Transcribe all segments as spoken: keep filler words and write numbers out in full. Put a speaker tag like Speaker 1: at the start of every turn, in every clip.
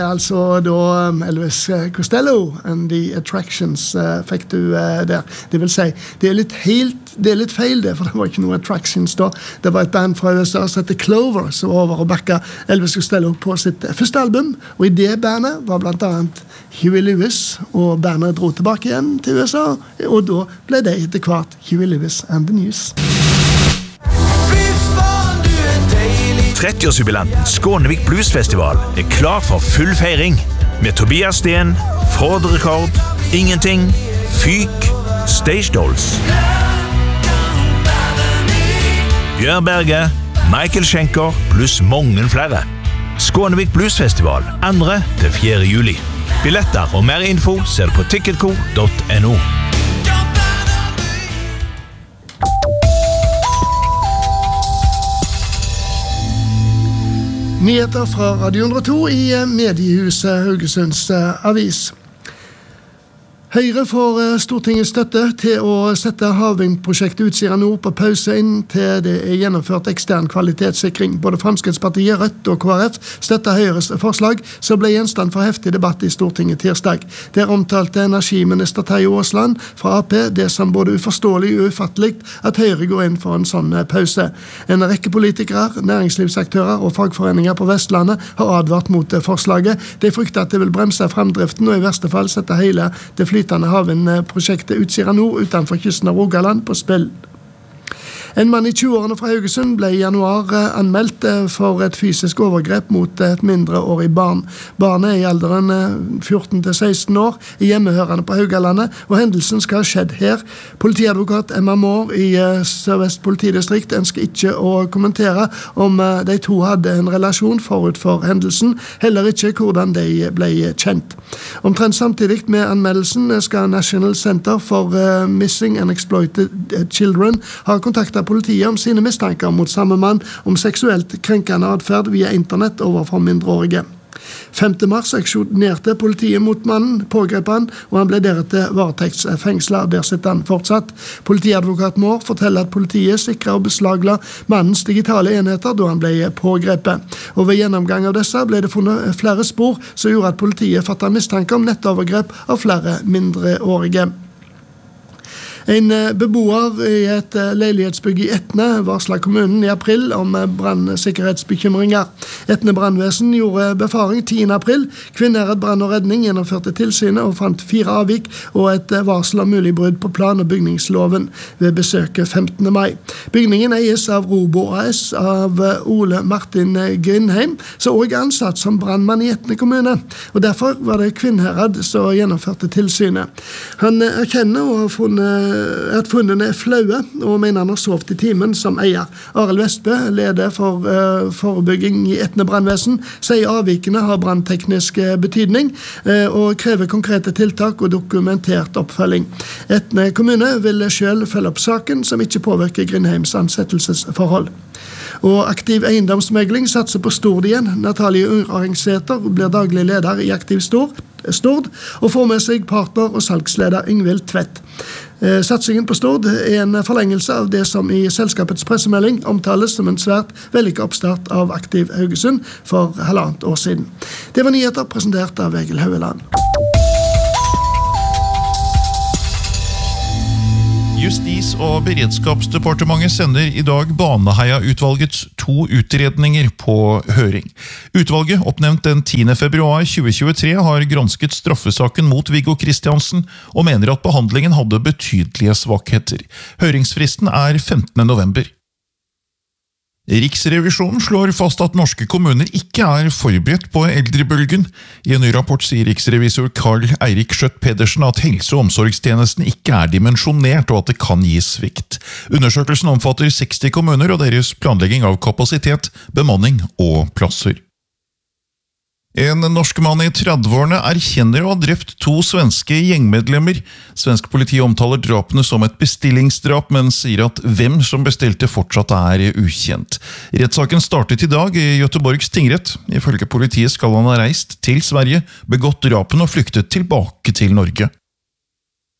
Speaker 1: Altså da Elvis Costello and the Attractions uh, fikk du uh, der. Det vil si, det er litt helt, det er litt feil det, for det var ikke noe Attractions da. Det var et band fra U S A som heter Clover, som var over og bakket Elvis Costello på sitt første album. Og i det bandet var blant annet Huey Lewis, og bandet dro tilbake igjen til U S A, og da ble det etter hvert Huey Lewis and the News.
Speaker 2: trettiårsjubilanten Skånevik Bluesfestival er klar for full feiring med Tobias Sten, Ford Rekord, Ingenting, Fyk, Stage Dolls, Bjørn Berge, Michael Schenker pluss mange flere. Skånevik Bluesfestival andre til fjerde juli. Billetter og mer info ser du på ticketco punktum no.
Speaker 1: Nyheter fra Radio hundre og to i mediehuset Haugesunds avis. Høyre får Stortingets støtte til å sette havvindprosjektet Utsira Nord på pause inntil det er gjennomført ekstern kvalitetssikring. Både Fremskrittspartiet, Rødt og K R F støtter Høyres forslag, som ble gjenstand for heftig debatt i Stortinget tirsdag. Der omtalte energiminister Terje Aasland fra A P det som både uforståelig og ufattelig at Høyre går inn for en sånn pause. En rekke politikere, næringslivsaktører og fagforeninger på Vestlandet har advart mot forslaget. De frykter at det vil bremse fremdriften og i verste fall sette hele det flytende havvindprosjektet Utsira Nord utenfor kysten av Rogaland på spill. En mann i tjueårene fra Haugesund ble i januar anmeldt for et fysisk overgrep mot et mindreårig barn. Barnet er i alderen fjorten til seksten år, i hjemmehørende på Haugalandet, og hendelsen skal ha skjedd her. Politiadvokat Emma Moore i Sør-Vest politidistrikt ønsker ikke å kommentere om de to hadde en relasjon forut for hendelsen, heller ikke hvordan de ble kjent. Omtrent samtidig med anmeldelsen skal National Center for Missing and Exploited Children ha kontaktet politiet om sine mistanker mot samme mann om seksuelt krenkende adferd via internett overfor mindreårige. femte mars aksjonerte politiet mot mannen, pågrep han, og han ble deretter varetektsfengslet. Der sitter han fortsatt. Politiadvokat Moore forteller at politiet sikret og beslagla mannens digitale enheter da han ble pågrepet. Og ved gjennomgang av disse ble det funnet flere spor som gjorde at politiet fattet mistanke om nettovergrep av flere mindreårige. En beboer i et leilighetsbygg i Etne varslet kommunen i april om brandsikkerhetsbekymringer. Etne brandvesen gjorde befaring tiende april. Kvinnherred brann og redning gjennomførte tilsynet og fant fire avvik og et varsel om mulig brudd på plan- og bygningsloven ved besøket femtende mai. Bygningen eies av Robo A S av Ole Martin Grindheim, som også er ansatt som brandmann i Etne kommune. Og derfor var det Kvinnherred som gjennomførte tilsynet. Han erkjenner og har funnet at funnene er flaue, og mener han har sovet i timen som eier. Arild Vestbø, leder for uh, forebygging i Etne brandvesen, sier avvikene har brandteknisk betydning uh, og krever konkrete tiltak og dokumentert oppfølging. Etne kommune vil selv følge opp saken som ikke påvirker Grindheims ansettelsesforhold. Og Aktiv eiendomsmegling satser på Stord igjen. Natalie Urangsæter blir daglig leder i Aktiv Stord, Stord og får med seg partner og salgsleder Ingvild Tvedt. Eh, satsingen på Stord er en forlengelse av det som i selskapets pressemelding omtales som en svært vellykket oppstart av Aktiv Haugesund for halvannet år siden. Det var nyheter presentert av Egil Haueland.
Speaker 3: Justis- og beredskapsdepartementet sender i dag Baneheia-utvalgets to utredninger på høring. Utvalget, oppnevnt den tiende februar tjue tjuetre, har gransket straffesaken mot Viggo Kristiansen og mener at behandlingen hadde betydelige svakheter. Høringsfristen er femtende november. Riksrevisjonen slår fast at norske kommuner ikke er forberedt på eldrebølgen. I en ny rapport sier riksrevisor Karl Eirik Skjøtt Pedersen at helse- og omsorgstjenesten ikke er dimensjonert og at det kan gi svikt. Undersøkelsen omfatter seksti kommuner og deres planlegging av kapasitet, bemanning og plasser. En norsk mann i tredveårene erkjenner å ha drept to svenske gjengmedlemmer. Svensk politi omtaler drapene som et bestillingsdrap, men sier at hvem som bestilte fortsatt er ukjent. Rettssaken startet i dag i Göteborgs tingrett. Ifølge politiet skal han ha reist til Sverige, begått drapen og flyktet tilbake til Norge.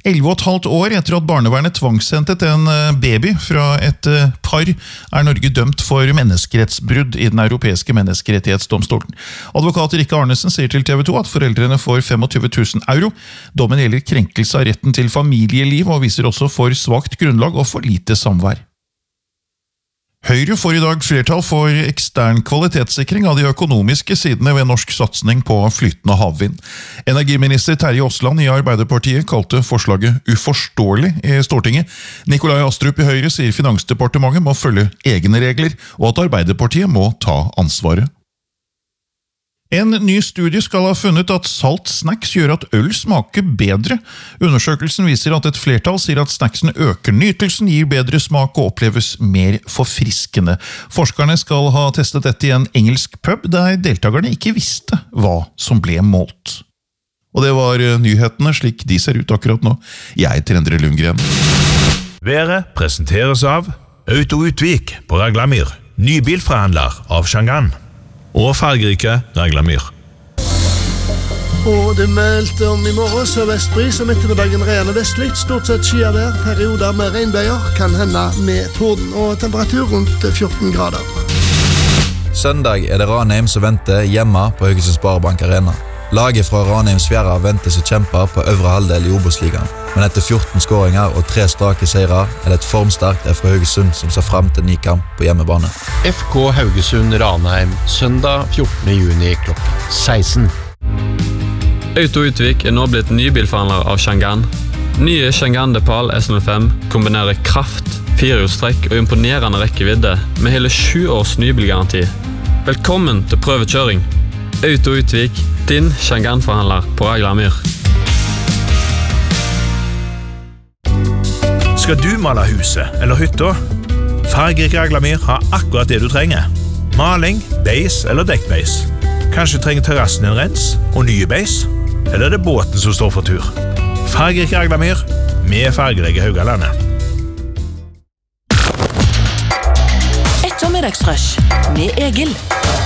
Speaker 3: elleve og et halvt år etter at barnevernet tvangshentet en baby fra et par, er Norge dømt for menneskerettsbrudd i den europeiske menneskerettighetsdomstolen. Advokat Rikke Arnesen sier til T V to at foreldrene får tjuefem tusen euro. Dommen gjelder krenkelse av retten til familieliv og viser også for svakt grunnlag og for lite samvær. Høyre får i dag flertall for ekstern kvalitetssikring av de økonomiske sidene ved norsk satsning på flytende havvind. Energiminister Terje Aasland i Arbeiderpartiet kalte forslaget uforståelig i Stortinget. Nikolai Astrup i Høyre sier Finansdepartementet må følge egne regler, og at Arbeiderpartiet må ta ansvaret. En ny studie skal ha funnet at salt snacks gjør at øl smaker bedre. Undersøkelsen viser at et flertall sier at snacksen øker nytelsen, gir bedre smak og oppleves mer forfriskende. Forskerne skal ha testet dette i en engelsk pub, der deltakerne ikke visste hva som ble målt. Og det var nyhetene slik de ser ut akkurat nå. Jeg heter Endre Lundgren.
Speaker 2: Været presenteres av Auto Utvik på Raglamyr, nybilforhandler av Shangan. Og fargerike Raglamyr.
Speaker 1: Og det meldte om i morgen sørvestbris og ettermiddagen ren og vestligt, stort sett skyavær, perioder med regnbøyer, kan hende med torden og temperatur rundt fjorten grader.
Speaker 4: Søndag er det Ranheim som venter hjemme på Haugesund Sparebank Arena. Laget fra Ranheims Fjæra ventes å kjempe på øvre halvdel i Obos-ligaen, men etter fjorten skåringer og tre strake seirer er det et formsterkt F K Haugesund som ser frem til ny kamp på hjemmebane.
Speaker 5: F K Haugesund Ranheim, søndag fjortende juni klokken seksten.
Speaker 6: Auto Utvik er nå blitt nybilforhandler av Shangan. Nye Shangan Depal S null fem kombinerer kraft, firehjulstrekk og imponerende rekkevidde med hele sju års nybilgaranti. Velkommen til prøvekjøring. Auto Utvik, din Shangan-forhandler på Raglamyr.
Speaker 2: Skal du male huset eller hytta? Fargerik Raglamyr har akkurat det du trenger. Maling, beis eller dekkbeis. Kanskje trenger terrassen en rens og nye beis? Eller er det båten som står for tur? Fargerik Raglamyr, med fargelegge Haugalandet.
Speaker 7: Ettermiddagsrush med Egil.